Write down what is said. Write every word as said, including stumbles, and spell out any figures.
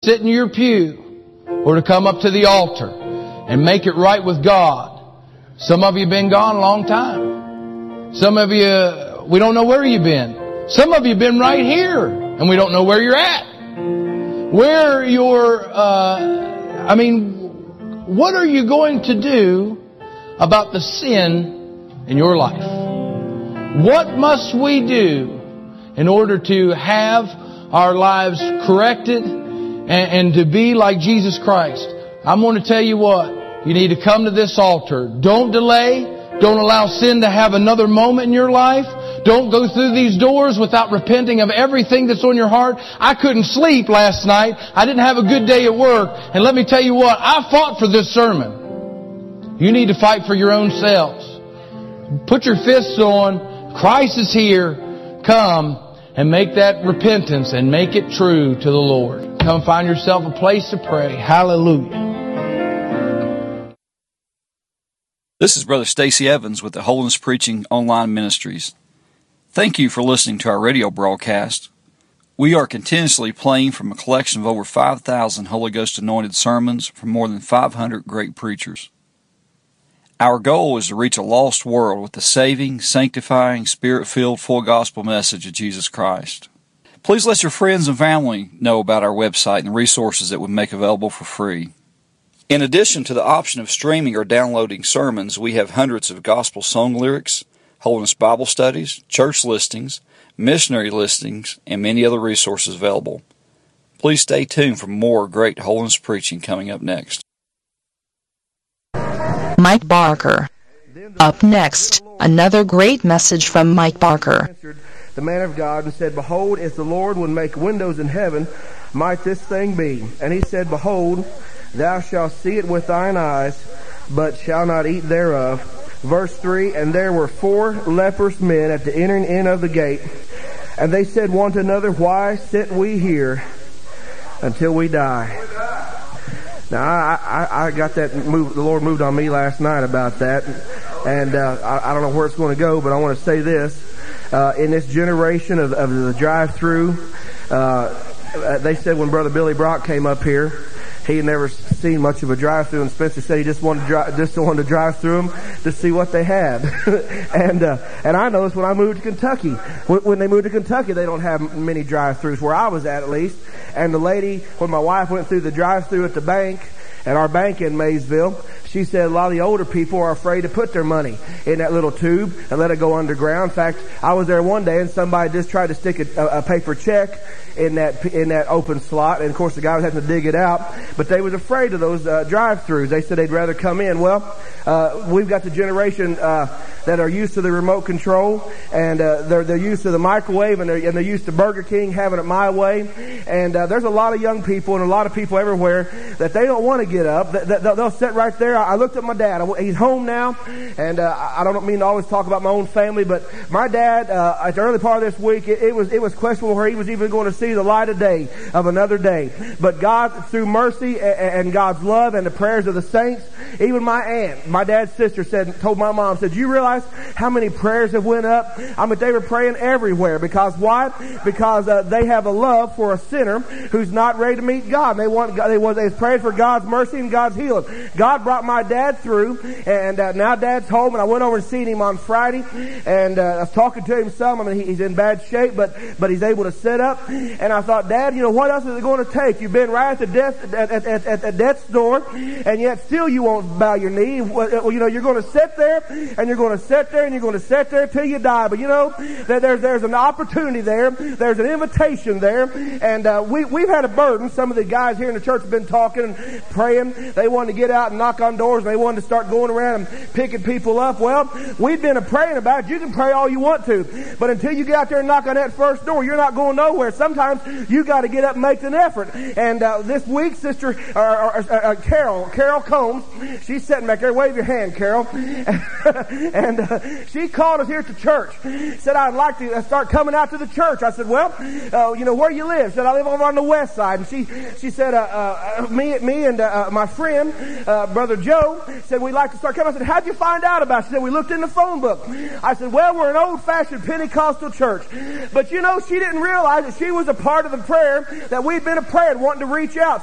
sit in your pew or to come up to the altar and make it right with God. Some of you have been gone a long time. Some of you, we don't know where you've been. Some of you have been right here and we don't know where you're at. Where you're, uh, I mean, what are you going to do about the sin in your life? What must we do in order to have our lives corrected and, and to be like Jesus Christ? I'm going to tell you what. You need to come to this altar. Don't delay. Don't allow sin to have another moment in your life. Don't go through these doors without repenting of everything that's on your heart. I couldn't sleep last night. I didn't have a good day at work. And let me tell you what, I fought for this sermon. You need to fight for your own selves. Put your fists on. Christ is here. Come and make that repentance and make it true to the Lord. Come find yourself a place to pray. Hallelujah. This is Brother Stacy Evans with the Holiness Preaching Online Ministries. Thank you for listening to our radio broadcast. We are continuously playing from a collection of over five thousand Holy Ghost anointed sermons from more than five hundred great preachers. Our goal is to reach a lost world with the saving, sanctifying, Spirit-filled, full gospel message of Jesus Christ. Please let your friends and family know about our website and resources that we make available for free. In addition to the option of streaming or downloading sermons, we have hundreds of gospel song lyrics, Holiness Bible studies, church listings, missionary listings, and many other resources available. Please stay tuned for more great holiness preaching coming up next. Mike Barker. Up next, another great message from Mike Barker. The man of God and said, "Behold, if the Lord would make windows in heaven, might this thing be?" And he said, "Behold, thou shalt see it with thine eyes, but shalt not eat thereof." Verse three, "And there were four leprous men at the entering in of the gate, and they said one to another, Why sit we here until we die?" Now, I, I, I got that move, the Lord moved on me last night about that, and uh, I, I don't know where it's going to go, but I want to say this. Uh, in this generation of, of the drive-through, uh, they said when Brother Billy Brock came up here, he had never seen much of a drive-through, and Spencer said he just wanted to drive, just wanted to drive through them to see what they had. and uh, and I noticed when I moved to Kentucky, when, when they moved to Kentucky, they don't have many drive-throughs where I was at, at least. And the lady, when my wife went through the drive-through at the bank, at our bank in Maysville, she said a lot of the older people are afraid to put their money in that little tube and let it go underground. In fact, I was there one day and somebody just tried to stick a, a paper check in that in that open slot, and of course the guy was having to dig it out. But they was afraid of those uh, drive-throughs. They said they'd rather come in. Well, uh, we've got the generation uh, that are used to the remote control, and uh, they're they're used to the microwave, and they're and they're used to Burger King having it my way. And uh, there's a lot of young people and a lot of people everywhere that they don't want to get up. They'll, they'll sit right there. I looked at my dad. He's home now, and uh, I don't mean to always talk about my own family, but my dad uh, at the early part of this week, it, it was it was questionable where he was even going to see the light of day of another day. But God, through mercy and, and God's love and the prayers of the saints, even my aunt, my dad's sister, said, told my mom, said, "You realize how many prayers have went up?" I mean, they were praying everywhere. Because why? Because uh, they have a love for a sinner who's not ready to meet God. They want God, they was they prayed for God's mercy and God's healing. God brought my dad through, and uh, now Dad's home, and I went over and seen him on Friday, and uh, I was talking to him some. I mean, he, he's in bad shape, but but he's able to sit up. And I thought, Dad, you know, what else is it going to take? You've been right at the death at, at, at, at death's door, and yet still you won't bow your knee. Well, you know, you're going to sit there, and you're going to sit there, and you're going to sit there till you die. But you know, there's there's an opportunity there. There's an invitation there, and uh, we we've had a burden. Some of the guys here in the church have been talking and praying. They wanted to get out and knock on doors, and they wanted to start going around and picking people up. Well, we've been praying about it. You can pray all you want to, but until you get out there and knock on that first door, you're not going nowhere. Sometimes you got to get up and make an effort. And uh, this week, Sister uh, uh, uh, Carol, Carol Combs, she's sitting back there. Wave your hand, Carol. and uh, she called us here to church. Said, "I'd like to start coming out to the church." I said, "Well, uh, you know, where you live?" She said, "I live over on the west side." And she she said, uh, uh, "Me, me and uh, my friend, uh, Brother John." Joe said, we'd like to start coming. I said, how'd you find out about it? She said, we looked in the phone book. I said, well, we're an old-fashioned Pentecostal church. But you know, she didn't realize that she was a part of the prayer, that we'd been a prayer and wanting to reach out.